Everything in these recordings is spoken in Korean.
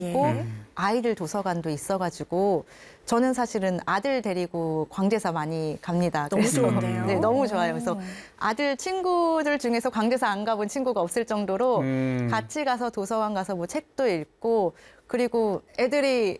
있고 아이들 도서관도 있어가지고 저는 사실은 아들 데리고 광제사 많이 갑니다. 너무 그래서 좋은데요? 네, 너무 좋아요. 그래서 아들 친구들 중에서 광제사 안 가본 친구가 없을 정도로 같이 가서 도서관 가서 뭐 책도 읽고 그리고 애들이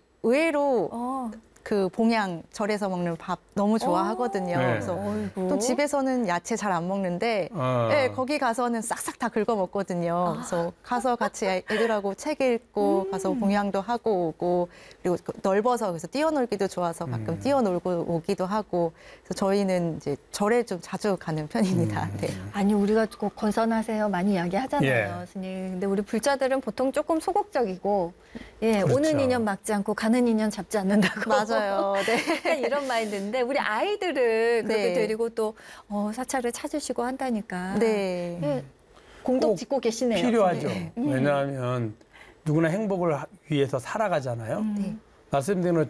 의외로 그 봉양 절에서 먹는 밥 너무 좋아하거든요. 네. 그래서 또 집에서는 야채 잘 안 먹는데 네, 거기 가서는 싹싹 다 긁어 먹거든요. 그래서 가서 같이 애들하고 책 읽고 가서 봉양도 하고 오고 그리고 넓어서 그래서 뛰어놀기도 좋아서 가끔 뛰어놀고 오기도 하고 그래서 저희는 이제 절에 좀 자주 가는 편입니다. 네. 아니 우리가 꼭 건선하세요 많이 이야기하잖아요, 예. 스님. 근데 우리 불자들은 보통 조금 소극적이고, 예, 그렇죠. 오는 인연 막지 않고 가는 인연 잡지 않는다고. 맞아요. 네. 약간 이런 마인드인데 우리 아이들을 그렇게 네. 데리고 또 사찰을 찾으시고 한다니까. 네. 예, 공덕 꼭 짓고 계시네요. 필요하죠. 스님. 왜냐하면 누구나 행복을 위해서 살아가잖아요. 네. 말씀드린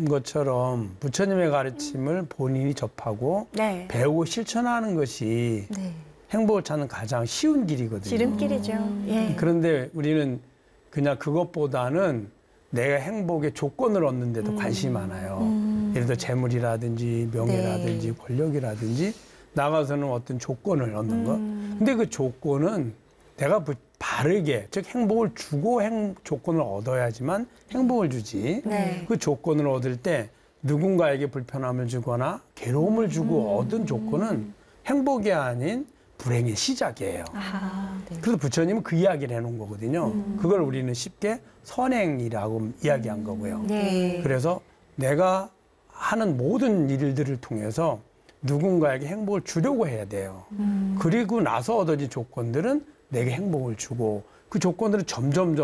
것처럼 부처님의 가르침을 본인이 접하고 네. 배우고 실천하는 것이 네. 행복을 찾는 가장 쉬운 길이거든요. 지름길이죠. 예. 그런데 우리는 그냥 그것보다는 내가 행복의 조건을 얻는 데도 관심이 많아요. 예를 들어 재물이라든지 명예라든지 네. 권력이라든지 나가서는 어떤 조건을 얻는 것. 근데 그 조건은 내가 바르게, 즉 행복을 주고 조건을 얻어야지만 행복을 주지. 네. 그 조건을 얻을 때 누군가에게 불편함을 주거나 괴로움을 주고 얻은 조건은 행복이 아닌 불행의 시작이에요. 아, 네. 그래서 부처님은 그 이야기를 해놓은 거거든요. 그걸 우리는 쉽게 선행이라고 이야기한 거고요. 네. 그래서 내가 하는 모든 일들을 통해서 누군가에게 행복을 주려고 해야 돼요. 그리고 나서 얻어진 조건들은 내게 행복을 주고 그 조건들은 점점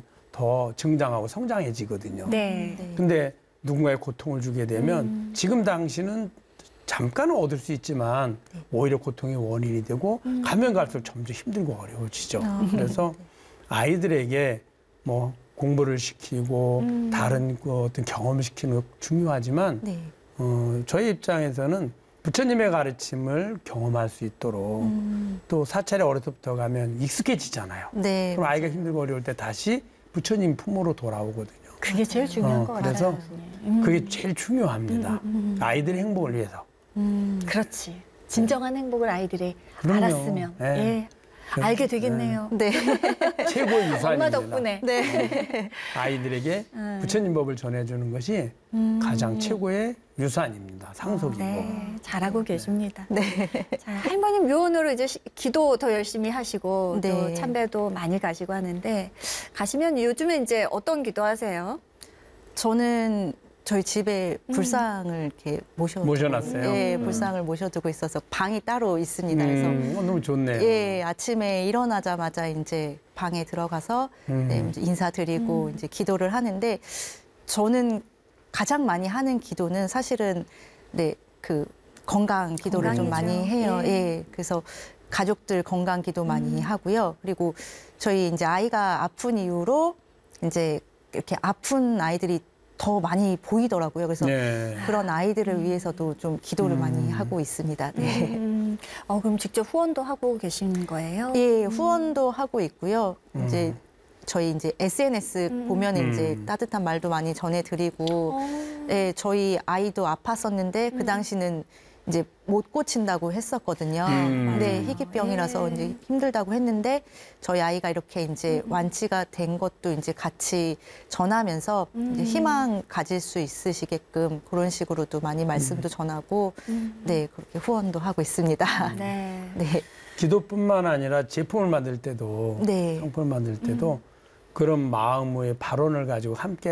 더 증장하고 성장해지거든요. 네. 네. 근데 누군가의 고통을 주게 되면 지금 당신은 잠깐은 얻을 수 있지만 오히려 고통의 원인이 되고 가면 갈수록 점점 힘들고 어려워지죠. 그래서 아이들에게 뭐 공부를 시키고 다른 어떤 경험을 시키는 것 중요하지만 네. 저희 입장에서는 부처님의 가르침을 경험할 수 있도록 또 사찰에 어려서부터 가면 익숙해지잖아요. 네. 그럼 아이가 힘들고 어려울 때 다시 부처님 품으로 돌아오거든요. 그게 제일 중요한 것 같아요. 그래서 스님. 그게 제일 중요합니다. 아이들의 행복을 위해서. 그렇지. 진정한 행복을 아이들이 그럼요. 알았으면 네. 예. 알게 되겠네요. 네. 최고의 유산입니다. 엄마 덕분에. 네. 아이들에게 부처님 법을 전해주는 것이 가장 최고의 유산입니다. 상속이고. 네, 잘하고 계십니다. 네. 자, 할머님 묘원으로 이제 기도 더 열심히 하시고 또 네. 참배도 많이 가시고 하는데 가시면 요즘에 이제 어떤 기도하세요? 저는 저희 집에 불상을 이렇게 모셔놨어요? 예, 불상을 모셔두고 있어서 방이 따로 있습니다. 그래서 너무 좋네요. 예, 아침에 일어나자마자 이제 방에 들어가서 네, 이제 인사드리고 이제 기도를 하는데 저는 가장 많이 하는 기도는 사실은 네, 그 건강 기도를 좀 건강이죠. 많이 해요. 예. 예, 그래서 가족들 건강 기도 많이 하고요. 그리고 저희 이제 아이가 아픈 이후로 이제 이렇게 아픈 아이들이 더 많이 보이더라고요. 그래서 네. 그런 아이들을 위해서도 좀 기도를 많이 하고 있습니다. 네. 그럼 직접 후원도 하고 계신 거예요? 예, 후원도 하고 있고요. 이제 저희 이제 SNS 보면 이제 따뜻한 말도 많이 전해드리고, 예, 저희 아이도 아팠었는데 그 당시는 이제 못 고친다고 했었거든요. 네, 희귀병이라서 이제 힘들다고 했는데 저희 아이가 이렇게 이제 완치가 된 것도 이제 같이 전하면서 이제 희망 가질 수 있으시게끔 그런 식으로도 많이 말씀도 전하고, 네, 그렇게 후원도 하고 있습니다. 네. 네. 기도뿐만 아니라 제품을 만들 때도 네. 상품을 만들 때도 그런 마음의 발언을 가지고 함께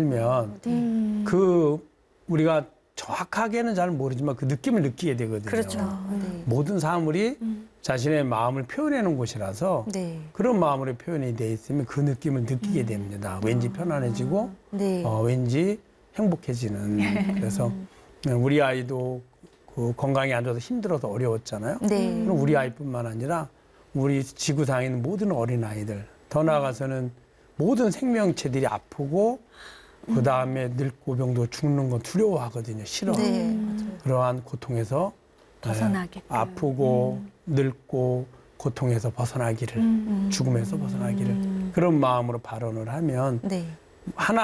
만들면 그 우리가 정확하게는 잘 모르지만 그 느낌을 느끼게 되거든요. 그렇죠. 네. 모든 사물이 자신의 마음을 표현하는 곳이라서 네. 그런 마음으로 표현이 돼 있으면 그 느낌을 느끼게 됩니다. 왠지 편안해지고 네. 왠지 행복해지는. 그래서 우리 아이도 그 건강이 안 좋아서 힘들어서 어려웠잖아요. 네. 그럼 우리 아이뿐만 아니라 우리 지구상에 있는 모든 어린아이들 더 나아가서는 모든 생명체들이 아프고 그 다음에 늙고 병도 죽는 건 두려워하거든요. 싫어. 네. 맞아요. 그러한 고통에서 벗어나게끔. 아프고 늙고 고통에서 벗어나기를 죽음에서 벗어나기를 그런 마음으로 발언을 하면 네. 하나